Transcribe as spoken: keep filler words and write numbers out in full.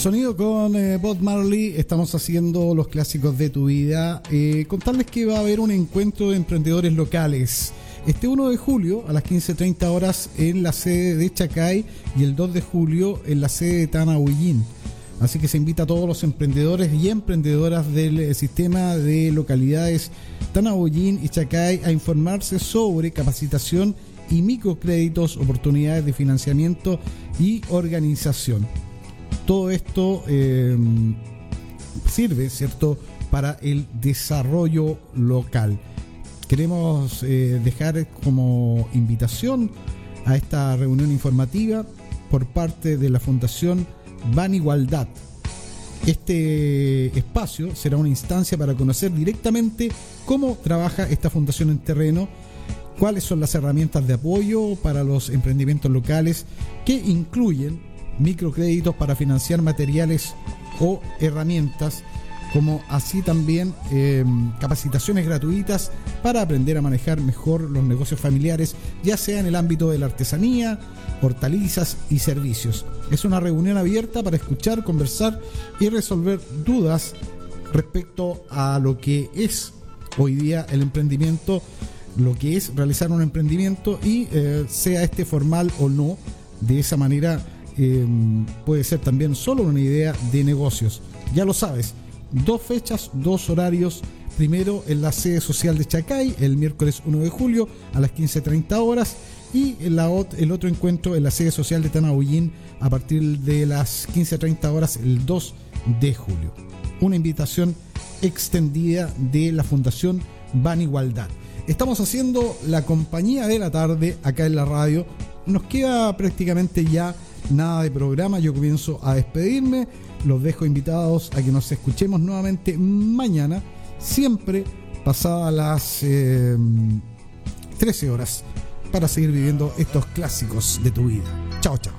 Sonido con eh, Bob Marley, estamos haciendo los clásicos de tu vida. Eh, contarles que va a haber un encuentro de emprendedores locales este uno de julio a las quince treinta horas en la sede de Chacay y el dos de julio en la sede de Tanauyín. Así que se invita a todos los emprendedores y emprendedoras del sistema de localidades Tanauyín y Chacay a informarse sobre capacitación y microcréditos, oportunidades de financiamiento y organización. Todo esto eh, sirve, ¿cierto?, para el desarrollo local. Queremos eh, dejar como invitación a esta reunión informativa por parte de la Fundación Ban Igualdad. Este espacio será una instancia para conocer directamente cómo trabaja esta fundación en terreno, cuáles son las herramientas de apoyo para los emprendimientos locales que incluyen microcréditos para financiar materiales o herramientas, como así también eh, capacitaciones gratuitas para aprender a manejar mejor los negocios familiares, ya sea en el ámbito de la artesanía, hortalizas y servicios. Es una reunión abierta para escuchar, conversar y resolver dudas respecto a lo que es hoy día el emprendimiento, lo que es realizar un emprendimiento y eh, sea este formal o no. De esa manera Eh, puede ser también solo una idea de negocios. Ya lo sabes, dos fechas, dos horarios. Primero en la sede social de Chacay el miércoles uno de julio a las quince treinta horas y en la, el otro encuentro en la sede social de Tanauyín a partir de las quince treinta horas el dos de julio. Una invitación extendida de la Fundación Ban Igualdad. Estamos haciendo la compañía de la tarde acá en la radio. Nos queda prácticamente ya nada de programa. Yo comienzo a despedirme. Los dejo invitados a que nos escuchemos nuevamente mañana, siempre pasadas las eh, trece horas, para seguir viviendo estos clásicos de tu vida. Chao, chao.